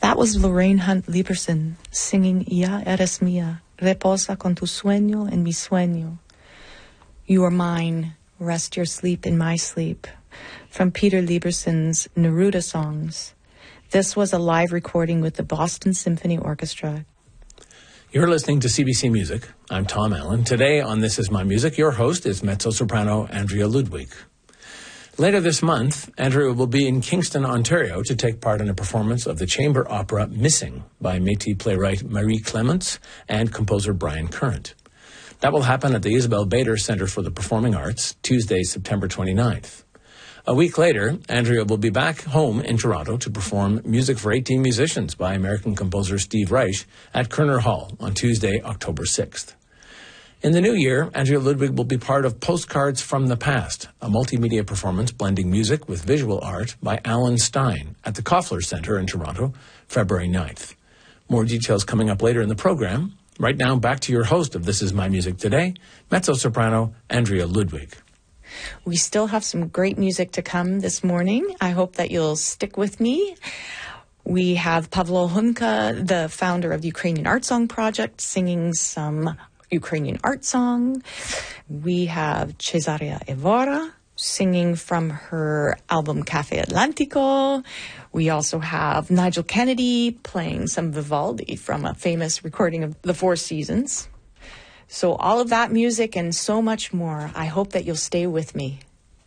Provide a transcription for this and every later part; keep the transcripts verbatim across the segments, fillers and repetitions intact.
That was Lorraine Hunt Lieberson singing Ya eres mía, reposa con tu sueño en mi sueño. You are mine, rest your sleep in my sleep, from Peter Lieberson's Neruda songs. This was a live recording with the Boston Symphony Orchestra. You're listening to C B C Music. I'm Tom Allen. Today on This Is My Music, your host is mezzo-soprano Andrea Ludwig. Later this month, Andrea will be in Kingston, Ontario to take part in a performance of the chamber opera Missing by Métis playwright Marie Clements and composer Brian Current. That will happen at the Isabel Bader Centre for the Performing Arts, Tuesday, September twenty-ninth. A week later, Andrea will be back home in Toronto to perform Music for eighteen Musicians by American composer Steve Reich at Kerner Hall on Tuesday, October sixth. In the new year, Andrea Ludwig will be part of Postcards from the Past, a multimedia performance blending music with visual art by Alan Stein at the Koffler Centre in Toronto, February ninth. More details coming up later in the program. Right now, back to your host of This Is My Music Today, mezzo-soprano Andrea Ludwig. We still have some great music to come this morning. I hope that you'll stick with me. We have Pavlo Hunka, the founder of the Ukrainian Art Song Project, singing some Ukrainian art song. We have Cesaria Evora singing from her album Cafe Atlantico. We also have Nigel Kennedy playing some Vivaldi from a famous recording of The Four Seasons. So all of that music and so much more. I hope that you'll stay with me.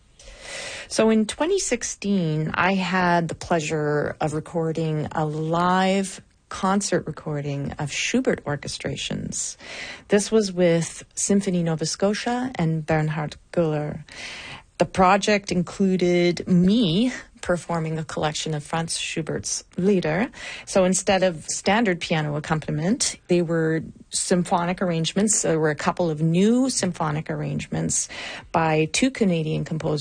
So in twenty sixteen, I had the pleasure of recording a live concert recording of Schubert orchestrations. This was with Symphony Nova Scotia and Bernhard Güller. The project included me performing a collection of Franz Schubert's Lieder. So instead of standard piano accompaniment, they were symphonic arrangements. There were a couple of new symphonic arrangements by two Canadian composers,